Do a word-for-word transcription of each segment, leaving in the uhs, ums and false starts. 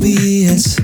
케이비에스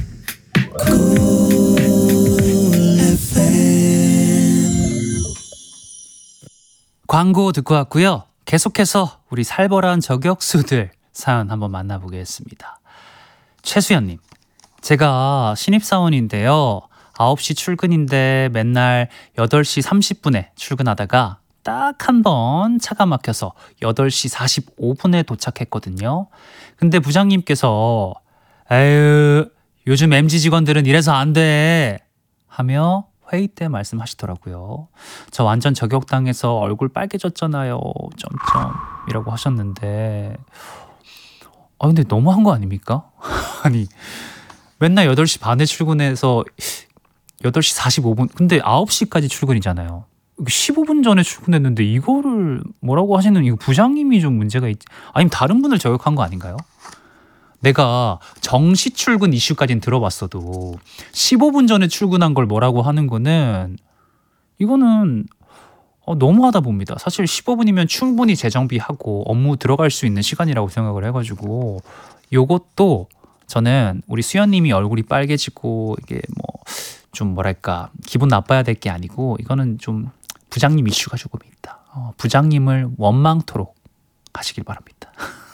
광고 듣고 왔고요. 계속해서 우리 살벌한 저격수들 사연 한번 만나보겠습니다. 최수연님, 제가 신입사원인데요. 아홉 시 출근인데 맨날 여덟 시 삼십 분에 출근하다가 딱 한 번 차가 막혀서 여덟 시 사십오 분에 도착했거든요. 근데 부장님께서 에휴, 요즘 엠지 직원들은 이래서 안 돼 하며 회의 때 말씀하시더라고요. 저 완전 저격당해서 얼굴 빨개졌잖아요. 점점 이라고 하셨는데 아 근데 너무한 거 아닙니까? 아니 맨날 여덟 시 반에 출근해서 여덟 시 사십오 분 근데 아홉 시까지 출근이잖아요. 십오 분 전에 출근했는데 이거를 뭐라고 하시는 이거 부장님이 좀 문제가 있지 아니면 다른 분을 저격한 거 아닌가요? 내가 정시 출근 이슈까지는 들어봤어도 십오 분 전에 출근한 걸 뭐라고 하는 거는 이거는 어, 너무하다 봅니다. 사실 십오 분이면 충분히 재정비하고 업무 들어갈 수 있는 시간이라고 생각을 해가지고 요것도 저는 우리 수연님이 얼굴이 빨개지고 이게 뭐 좀 뭐랄까 기분 나빠야 될 게 아니고 이거는 좀 부장님 이슈가 조금 있다. 어, 부장님을 원망토록 하시길 바랍니다.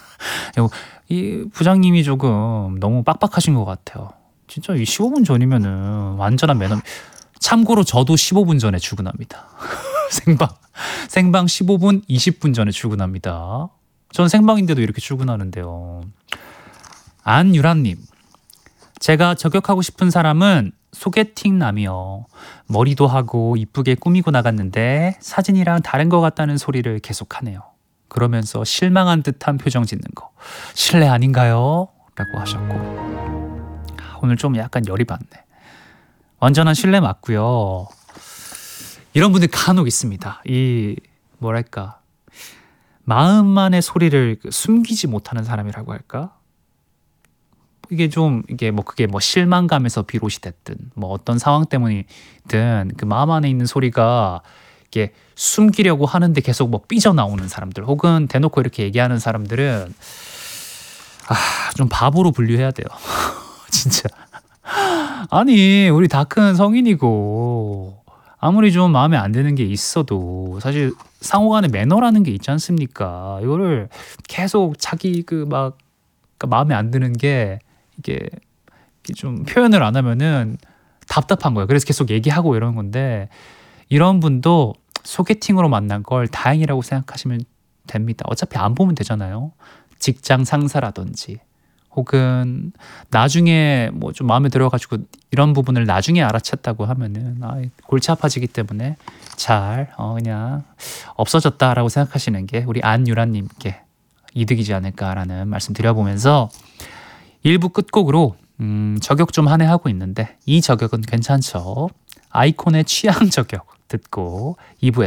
이 부장님이 조금 너무 빡빡하신 것 같아요. 진짜 이 십오 분 전이면은 완전한 매너. 참고로 저도 십오 분 전에 출근합니다. 생방 생방 십오 분 이십 분 전에 출근합니다. 전 생방인데도 이렇게 출근하는데요. 안유라님, 제가 저격하고 싶은 사람은 소개팅남이요. 머리도 하고 이쁘게 꾸미고 나갔는데 사진이랑 다른 것 같다는 소리를 계속하네요. 그러면서 실망한 듯한 표정 짓는 거 실례 아닌가요? 라고 하셨고 오늘 좀 약간 열이 받네. 완전한 실례 맞고요. 이런 분들 간혹 있습니다. 이 뭐랄까 마음만의 소리를 숨기지 못하는 사람이라고 할까? 이게 좀 이게 뭐 그게 뭐 실망감에서 비롯이 됐든 뭐 어떤 상황 때문이든 그 마음 안에 있는 소리가 이게 숨기려고 하는데 계속 뭐 삐져나오는 사람들 혹은 대놓고 이렇게 얘기하는 사람들은 아, 좀 바보로 분류해야 돼요. 진짜. 아니 우리 다 큰 성인이고 아무리 좀 마음에 안 드는 게 있어도 사실 상호간의 매너라는 게 있지 않습니까? 이거를 계속 자기 그 막 마음에 안 드는 게 이게 좀 표현을 안 하면은 답답한 거예요. 그래서 계속 얘기하고 이러는 건데 이런 분도 소개팅으로 만난 걸 다행이라고 생각하시면 됩니다. 어차피 안 보면 되잖아요. 직장 상사라든지 혹은 나중에 뭐 좀 마음에 들어가지고 이런 부분을 나중에 알아챘다고 하면은 아, 골치 아파지기 때문에 잘 어, 그냥 없어졌다라고 생각하시는 게 우리 안유라님께 이득이지 않을까라는 말씀 드려보면서 일 부 끝곡으로 음, 저격 좀 한 해 하고 있는데 이 저격은 괜찮죠. 아이콘의 취향 저격 듣고 이 부에